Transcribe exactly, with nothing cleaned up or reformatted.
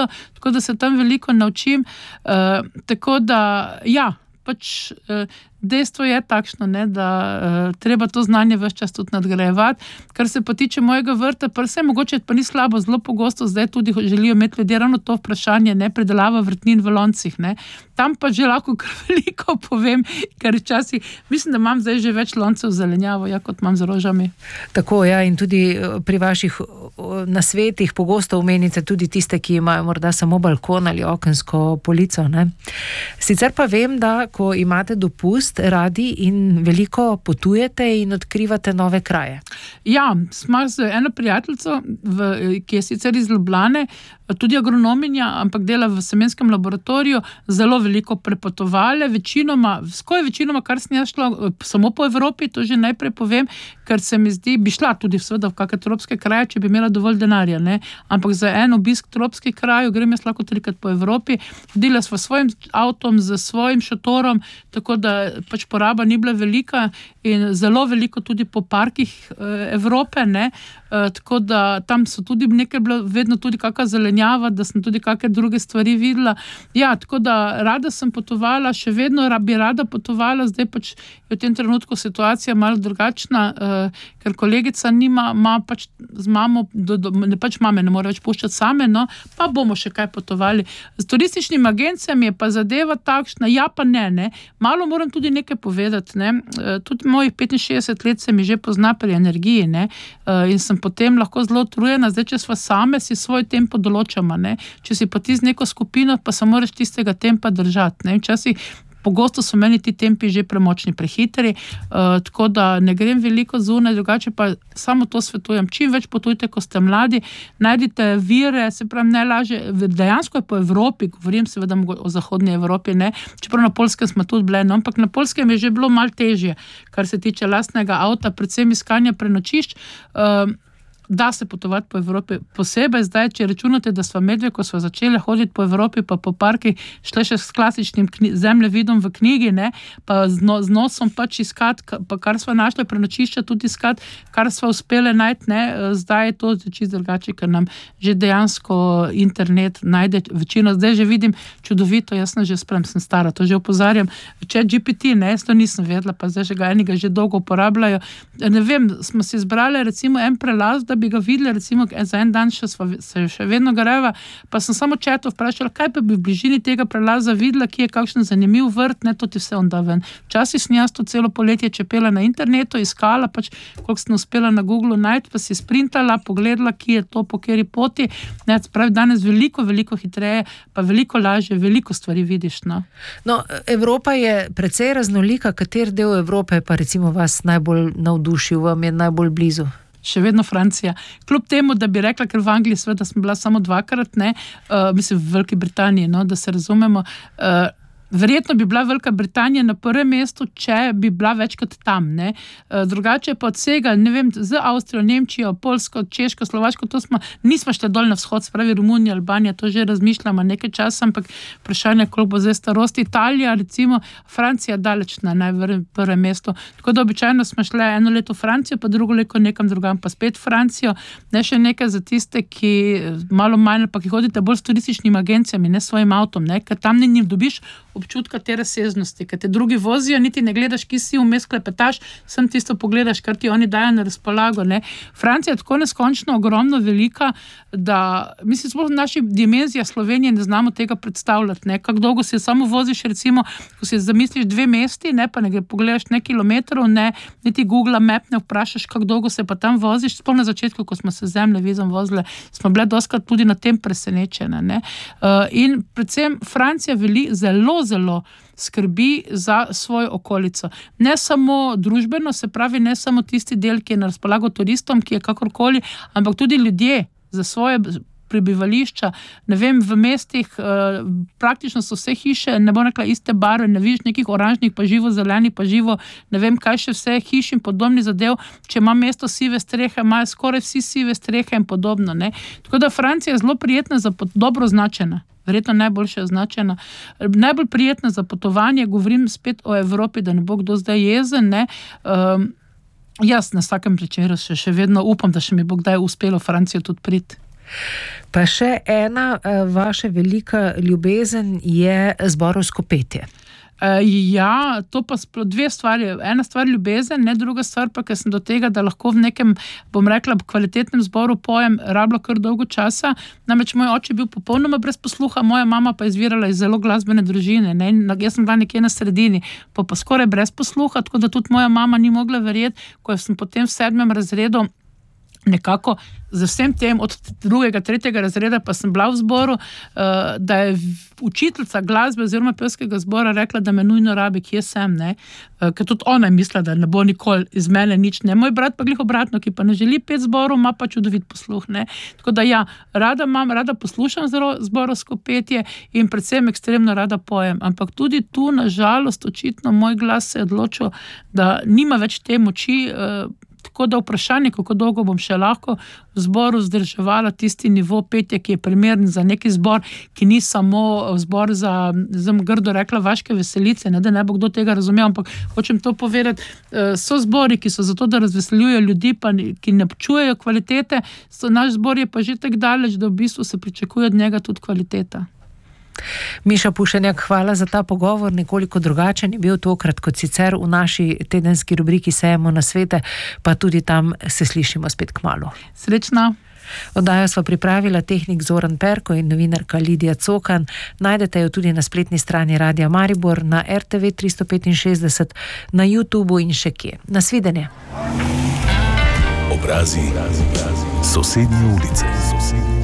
mesto, tako da se tam veliko naučim. Uh, tako da, ja, pač uh, dejstvo je takšno, ne, da uh, treba to znanje ves čas tudi nadgrajevati. Kar se pa tiče mojega vrta, pa vse mogoče pa ni slabo, zelo pogosto zdaj tudi želijo imeti ljudje ravno to vprašanje, ne, predelava vrtnin v loncih, ne. Tam pa že lahko kar veliko povem, ker včasih, mislim, da imam zdaj že več loncev zelenjavo, ja, kot imam z rožami. Tako, ja, in tudi pri vaših nasvetih pogosto omenite tudi tiste, ki imajo morda samo balkon ali okensko polico, ne. Sicer pa vem, da ko imate dopust, radi in veliko potujete in odkrivate nove kraje. Ja, smo z eno prijateljico, v, ki je sicer iz Ljubljane, tudi agronominja, ampak dela v semenskem laboratoriju, zelo veliko prepotovali, večinoma, skoj večinoma, kar sem jaz šla, samo po Evropi, to že najprej povem, ker se mi zdi, bi šla tudi seveda v kakšne tropske kraje, če bi imela dovolj denarja, ne, ampak za en obisk tropskih krajev grem jaz lahko trikrat po Evropi, hodila sva svojim avtom, z svojim šotorom, tako da pač poraba ni bila velika in zelo veliko tudi po parkih e, Evrope, ne, e, tako da tam so tudi nekaj bilo, vedno tudi kakšna zelenjava, da sem tudi kakšne druge stvari videla. Ja, tako da rada sem potovala, še vedno bi rada potovala, zdaj pač je v tem trenutku situacija malo drugačna, e, ker kolegica nima, ima pač z mamo, do, do, ne pač mame ne more več puščati same, no, pa bomo še kaj potovali. Z turističnimi agencijami je pa zadeva takšna, ja pa ne, ne. Malo moram tudi nekaj povedati, ne. E, tudi mojih petinšestdeset let se mi že pozna pri energiji, ne, e, in sem potem lahko zelo utrujena, zdaj, če sva same, si svoj tempo določama, ne. Če si pa ti z neko skupino, pa se moraš tistega tempa držati, ne. Včasih pogosto so meni ti tempi že premočni, prehitri, uh, tako da ne grem veliko zunaj, drugače pa samo to svetujem. Čim več potujte, ko ste mladi, najdite vire, se pravi najlažje, dejansko je po Evropi, govorim seveda o zahodni Evropi, ne, čeprav na Poljskem smo tudi bile, no, ampak na Poljskem je že bilo malo težje, kar se tiče lastnega avta, predvsem iskanja prenočišč. Uh, da se potovati po Evropi. Posebej zdaj, če računate, da sva medve, ko sva začeli hoditi po Evropi, pa po parkih, šle še s klasičnim kni- zemljevidom v knjigi, ne, pa z, no, z nosom pač iskati, pa kar sva našli prenočišča tudi iskati, kar sva uspele najti, ne, zdaj je to čisto drugače, ker nam že dejansko internet najde večino. Zdaj že vidim čudovito, jaz sem že sprem, sem stara, to že opozarjam. Chat G P T, ne, jaz to nisem vedela, pa zdaj že ga enega že dolgo uporabljajo. Ne vem, smo si izbrali recimo en prelaz, da bi ga videli, recimo za en dan še sva, se še vedno gareva, pa sem samo četo vprašala, kaj pa bi v bližini tega prelaza videla, ki je kakšen zanimiv vrt, ne, to ti vse on da ven. Včasih sem jaz to celo poletje čepela na internetu, iskala, pač koliko sem uspela na Google najti, pa si sprintala, pogledala, ki je to, po kateri poti, ne, pravi danes veliko, veliko hitreje, pa veliko lažje, veliko stvari vidiš, no. No, Evropa je precej raznolika, kater del Evrope pa recimo vas najbolj navdušil, vam je najbolj blizu? Še vedno Francija. Kljub temu, da bi rekla, ker v Angliji sveda sem bila samo dvakrat, ne, uh, mislim v Veliki Britaniji, no, da se razumemo, uh, verjetno bi bila Velika Britanija na prvem mestu, če bi bila večkrat tam, ne. E, drugače pa od vsega, ne vem, z Avstrijo, Nemčijo, Poljsko, Češko, Slovaško, to smo, nismo šli dol na vzhod, spravi Romunija, Albanija, to že razmišljamo nekaj časa, ampak vprašanje, koliko bo zdaj starosti. Italija, recimo, Francija daleč na najprvem mestu. Tako da običajno smo šli eno leto v Francijo, pa drugo leto nekam drugam, pa spet Francijo. Ne, še nekaj za tiste, ki malo manj, pa ki hodite bolj s turističnimi agencijami, ne s svojim avtom, ne, ker tam ne njim dobiš občutka te razsežnosti, ker te drugi vozijo, niti ne gledaš, ki si vmes klepetaš, sem tisto pogledaš, kar ti oni dajo na razpolago, ne. Francija je tako neskončno ogromno velika, da mislim, sploh naši dimenzija Slovenije ne znamo tega predstavljati, ne. Kako dolgo se samo voziš, recimo, ko si zamisliš dve mesti, ne, pa ne pogledaš ne kilometrov, ne, niti Google Map ne vprašaš, kako dolgo se pa tam voziš. Sploh na začetku, ko smo se zemljevidom vozile, smo bile doskrat tudi na tem presenečene, ne. Uh, in predvsem Francija veli zelo zelo skrbi za svojo okolico. Ne samo družbeno, se pravi, ne samo tisti del, ki je na razpolago turistom, ki je kakorkoli, ampak tudi ljudje za svoje prebivališča. Ne vem, v mestih eh, praktično so vse hiše, ne bom rekla iste barve, ne vidiš nekih oranžnih, pa živo zelenih, pa živo, ne vem, kaj še vse hiš in podobni zadev. Če ima mesto sive strehe, imajo skoraj vsi sive strehe in podobno, ne. Tako da Francija je zelo prijetna, za pot- dobro označena. Verjetno najboljše označena. Najbolj prijetna za potovanje, govorim spet o Evropi, da ne bo kdo zdaj jezen, ne. Um, jaz na vsakem večeru še, še vedno upam, da še mi bo kdaj uspelo Francijo tudi priti. Pa še ena vaša velika ljubezen je zborovsko petje. Uh, ja, to pa sploh dve stvari. Ena stvar ljubezen, ne druga stvar pa, ker sem do tega, da lahko v nekem, bom rekla, kvalitetnem zboru pojem, rabila kar dolgo časa. Namreč moj oče je bil popolnoma brez posluha, moja mama pa je izvirala iz zelo glasbene družine. Ne? Jaz sem bila nekje na sredini, pa pa skoraj brez posluha, tako da tudi moja mama ni mogla verjeti, ko sem potem v sedmem razredu nekako z vsem tem, od drugega, tretjega razreda pa sem bila v zboru, da je učiteljica glasbe oziroma pevskega zbora rekla, da me nujno rabi, kje sem, ne, ker tudi ona je mislila, da ne bo nikoli iz mene nič, ne, moj brat pa glih obratno, ki pa ne želi pet zborov, ima pa čudovit posluh, ne, tako da ja, rada imam, rada poslušam zborovsko petje in predvsem ekstremno rada pojem, ampak tudi tu, na žalost, očitno moj glas se je odločil, da nima več te moči, tako da vprašanje, kako dolgo bom še lahko v zboru vzdrževala tisti nivo petja, ki je primeren za neki zbor, ki ni samo zbor za, zem grdo rekla, vaške veselice, ne, da ne bo kdo tega razumel, ampak hočem to povedati, so zbori, ki so zato, da razveseljujejo ljudi, pa ki ne čujejo kvalitete, so, naš zbor je pa že tak daleč, da v bistvu se pričakuje od njega tudi kvaliteta. Miša Pušenjak, hvala za ta pogovor, nekoliko drugačen je bil tokrat kot sicer v naši tedenski rubriki Sejemo na svete, pa tudi tam se slišimo spet kmalu. Srečno. Oddajo sva pripravila tehnik Zoran Perko in novinarka Lidija Cokan. Najdete jo tudi na spletni strani Radia Maribor, na R T V tristo petinšestdeset, na YouTubeu in še kje. Nasvidenje. Obrazi sosednje ulice.